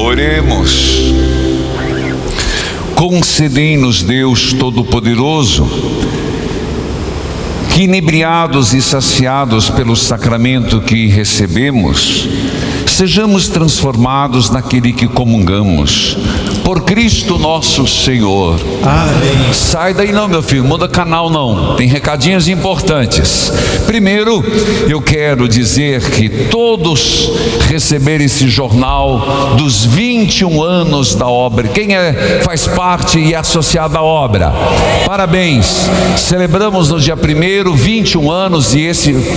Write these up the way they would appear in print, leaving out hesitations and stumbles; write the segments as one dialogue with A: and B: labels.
A: Oremos. Concedei-nos, Deus Todo-Poderoso, que inebriados e saciados pelo sacramento que recebemos, sejamos transformados naquele que comungamos. Por Cristo nosso Senhor.
B: Amém.
A: Sai daí não, meu filho, muda canal não, tem recadinhos importantes. Primeiro, eu quero dizer que todos receberam esse jornal dos 21 anos da obra. Quem faz parte e é associado à obra? Parabéns, celebramos no dia 1º 21 anos e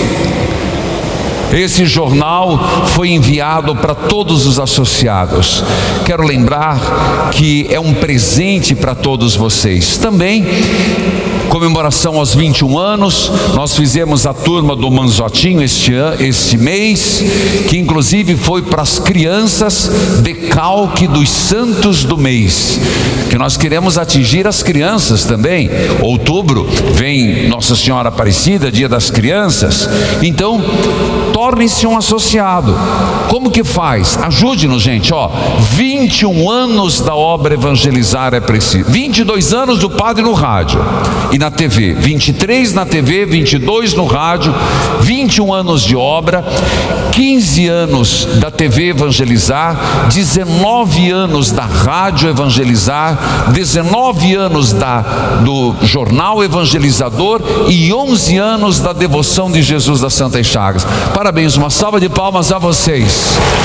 A: esse jornal foi enviado para todos os associados. Quero lembrar que é um presente para todos vocês. Também, comemoração aos 21 anos, nós fizemos a turma do Manzotinho este mês, que inclusive foi para as crianças, decalque dos santos do mês, que nós queremos atingir as crianças também. Outubro vem Nossa Senhora Aparecida, Dia das Crianças. Então, torne-se um associado. Como que faz? Ajude-nos, gente. 21 anos da obra Evangelizar é Preciso. 22 anos do Padre no rádio e na TV. 23 na TV, 22 no rádio. 21 anos de obra. 15 anos da TV Evangelizar. 19 anos da Rádio Evangelizar. 19 anos do Jornal Evangelizador. E 11 anos da Devoção de Jesus das Santas Chagas. Parabéns, uma salva de palmas a vocês.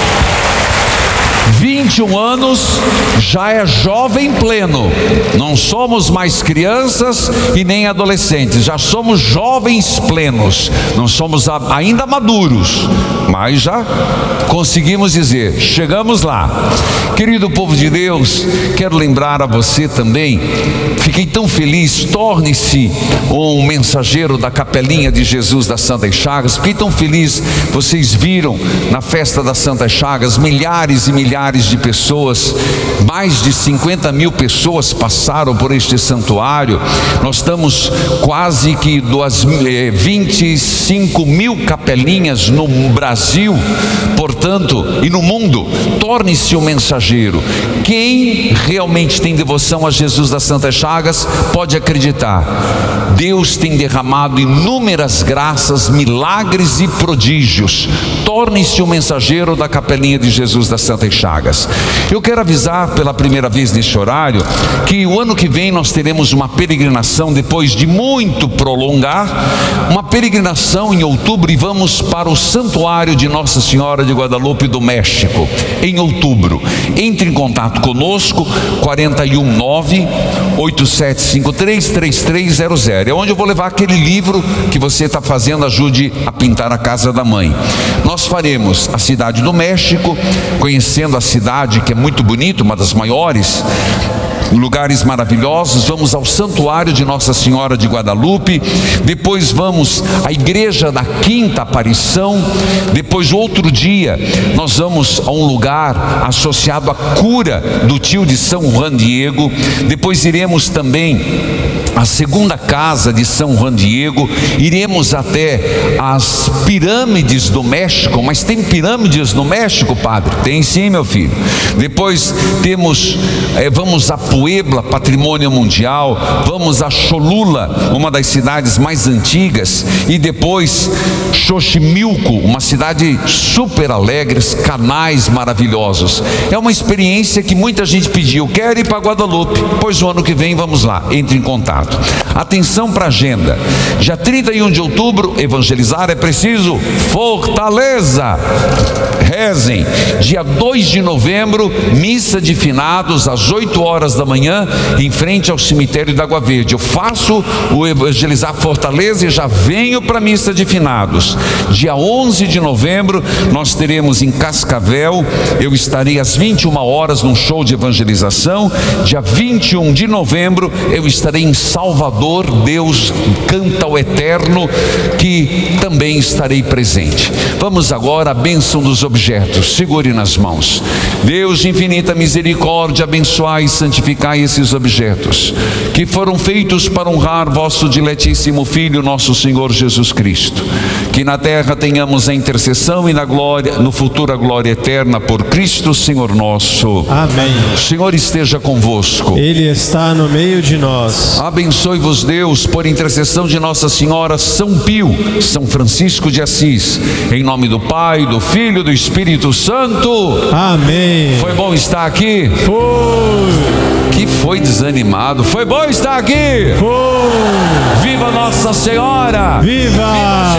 A: 21 anos já é jovem pleno. Não somos mais crianças e nem adolescentes, já somos jovens plenos. Não somos ainda maduros, mas já conseguimos dizer, chegamos lá. Querido povo de Deus, quero lembrar a você também, fiquei tão feliz, torne-se um mensageiro da Capelinha de Jesus das Santas Chagas. Fiquei tão feliz, vocês viram na festa das Santas Chagas, milhares e milhares de pessoas, mais de 50 mil pessoas passaram por este santuário. Nós estamos quase que 25 mil capelinhas no Brasil, portanto, e no mundo. Torne-se um mensageiro. Quem realmente tem devoção a Jesus das Santas Chagas pode acreditar, Deus tem derramado inúmeras graças, milagres e prodígios. Torne-se um mensageiro da Capelinha de Jesus das Santas Chagas. Eu quero avisar pela primeira vez neste horário que o ano que vem nós teremos uma peregrinação, depois de muito prolongar, uma peregrinação em outubro, e vamos para o Santuário de Nossa Senhora de Guadalupe do México, em outubro. Entre em contato conosco, 419-8753-3300, é onde eu vou levar aquele livro que você está fazendo, Ajude a Pintar a Casa da Mãe. Nós faremos a cidade do México, conhecendo a cidade que é muito bonita, uma das maiores, lugares maravilhosos. Vamos ao Santuário de Nossa Senhora de Guadalupe, depois vamos à Igreja da Quinta Aparição, depois outro dia nós vamos a um lugar associado à cura do tio de São Juan Diego, depois iremos também à segunda casa de São Juan Diego, iremos até as pirâmides do México. Mas tem pirâmides no México, padre? Tem sim, meu filho. Depois vamos a Puebla, patrimônio mundial, vamos a Cholula, uma das cidades mais antigas, e depois Xochimilco, uma cidade super alegre, canais maravilhosos. É uma experiência que muita gente pediu, quero ir para Guadalupe, pois o ano que vem vamos lá, entre em contato. Atenção para a agenda, dia 31 de outubro, Evangelizar é Preciso, Fortaleza, rezem. Dia 2 de novembro, missa de finados às 8 horas da manhã, em frente ao cemitério da Água Verde. Eu faço o Evangelizar Fortaleza e já venho para a missa de finados. Dia 11 de novembro, nós teremos em Cascavel, eu estarei às 21 horas num show de evangelização. Dia 21 de novembro, eu estarei em Salvador, Deus Canta ao Eterno, que também estarei presente. Vamos agora à bênção dos objetos objetos, segure nas mãos. Deus de infinita misericórdia, abençoai e santificai esses objetos, que foram feitos para honrar vosso diletíssimo Filho, nosso Senhor Jesus Cristo. Que na terra tenhamos a intercessão e na glória, no futuro a glória eterna por Cristo Senhor nosso.
B: Amém.
A: O Senhor esteja convosco.
B: Ele está no meio de nós.
A: Abençoe-vos Deus, por intercessão de Nossa Senhora, São Pio, São Francisco de Assis, em nome do Pai, do Filho e do Espírito Santo.
B: Amém.
A: Foi bom estar aqui?
B: Foi.
A: Que foi desanimado. Foi bom estar aqui?
B: Foi.
A: Viva Nossa Senhora!
B: Viva!